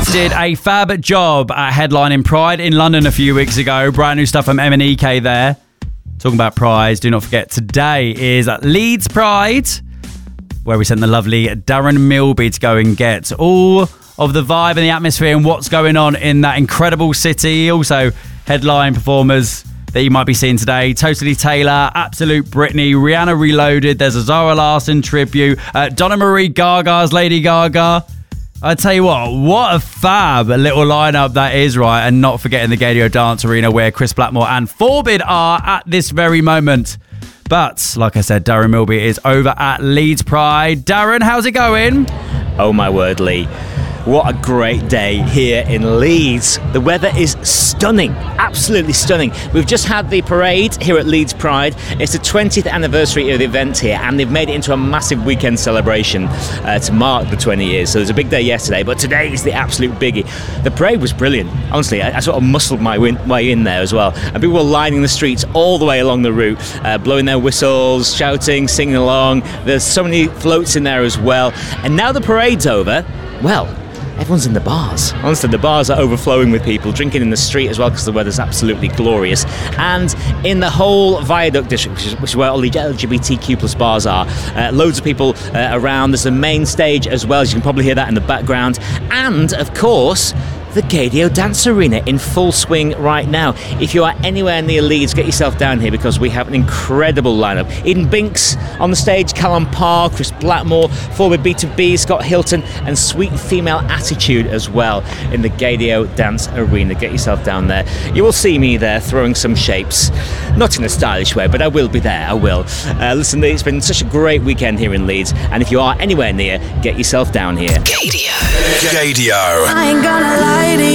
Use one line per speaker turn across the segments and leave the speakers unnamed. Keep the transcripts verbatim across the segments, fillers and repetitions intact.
Leeds did a fab job at headlining Pride in London a few weeks ago. Brand new stuff from M and E K there. Talking about Pride, do not forget today is Leeds Pride, where we sent the lovely Darren Milby to go and get all of the vibe and the atmosphere and what's going on in that incredible city. Also, headline performers that you might be seeing today: Totally Taylor, Absolute Britney, Rihanna Reloaded, there's a Zara Larsson tribute, uh, Donna Marie Gaga's Lady Gaga. I tell you what, what a fab little lineup that is, right? And not forgetting the Gaydio Dance Arena, where Chris Blackmore and Forbid are at this very moment. But like I said, Darren Milby is over at Leeds Pride. Darren, how's it going?
Oh my word, Lee. What a great day here in Leeds. The weather is stunning, absolutely stunning. We've just had the parade here at Leeds Pride. It's the twentieth anniversary of the event here, and they've made it into a massive weekend celebration uh, to mark the twenty years. So there's a big day yesterday, but today is the absolute biggie. The parade was brilliant. Honestly, I, I sort of muscled my way in there as well. And people were lining the streets all the way along the route, uh, blowing their whistles, shouting, singing along. There's so many floats in there as well. And now the parade's over, well, everyone's in the bars. Honestly, the bars are overflowing with people drinking in the street as well, because the weather's absolutely glorious. And in the whole Viaduct district, which is, which is where all the L G B T Q plus bars are, uh, loads of people uh, around. There's a main stage as well, as you can probably hear that in the background. And, of course, the Gaydio Dance Arena in full swing right now. If you are anywhere near Leeds, get yourself down here, because we have an incredible lineup. Eden Binks on the stage, Callum Parr, Chris Blackmore, Forward B two B, Scott Hilton, and Sweet Female Attitude as well in the Gaydio Dance Arena. Get yourself down there. You will see me there throwing some shapes. Not in a stylish way, but I will be there, I will. Uh, listen, it's been such a great weekend here in Leeds, and if you are anywhere near, get yourself down here.
Gaydio.
Gaydio.
I ain't gonna lie to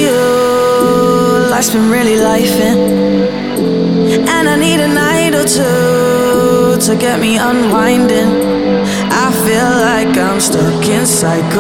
you, life's been really lifing, and I need a night or two to get me unwinding. I feel like I'm stuck in cycle.